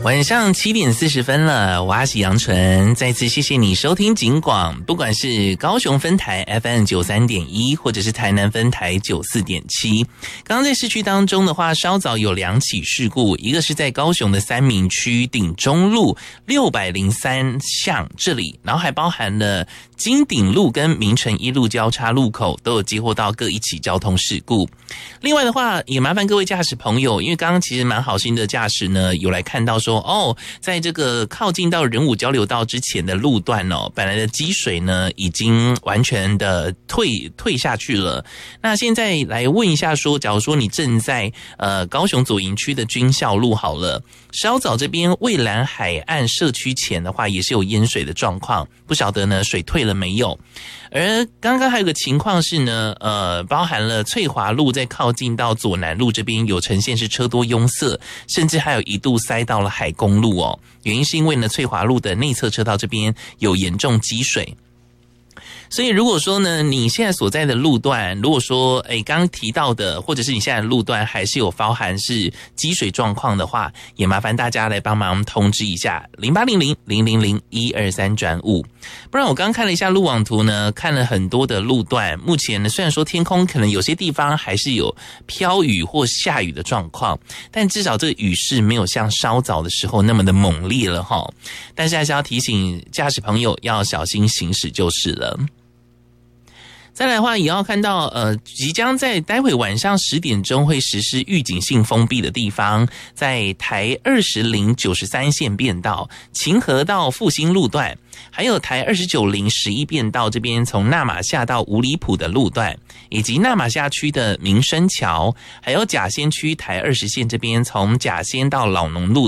晚上7点40分了，我阿喜杨纯再次谢谢你收听警广，不管是高雄分台 FM 93.1，或者是台南分台94.7。刚刚在市区当中的话，稍早有2起事故，一个是在高雄的三民区鼎中路603巷这里，然后还包含了金鼎路跟明诚一路交叉路口都有接获到各一起交通事故。另外的话，也麻烦各位驾驶朋友，因为刚刚其实蛮好心的驾驶呢，有来看到说在这个靠近到仁武交流道之前的路段本来的积水呢已经完全的退下去了。那现在来问一下说，假如说你正在高雄左营区的军校路好了，稍早这边蔚蓝海岸社区前的话也是有淹水的状况，不晓得呢水退了没有。而刚刚还有个情况是呢，包含了翠华路在靠近到左南路这边有呈现是车多拥塞，甚至还有一度塞到了海公路原因是因为呢翠华路的内侧车道这边有严重积水。所以如果说呢，你现在所在的路段，如果说刚刚提到的，或者是你现在的路段还是有包含是积水状况的话，也麻烦大家来帮忙通知一下0800-000-123-5。不然我刚刚看了一下路网图呢，看了很多的路段，目前呢虽然说天空可能有些地方还是有飘雨或下雨的状况，但至少这个雨势没有像稍早的时候那么的猛烈了齁。但是还是要提醒驾驶朋友要小心行驶就是了。再来的话，也要看到即将在待会晚上10点钟会实施预警性封闭的地方，在台20-93线变道勤和到复兴路段，还有台29-11变道这边从纳马夏到五里埔的路段，以及纳马夏区的民生桥，还有甲仙区台20线这边从甲仙到老农路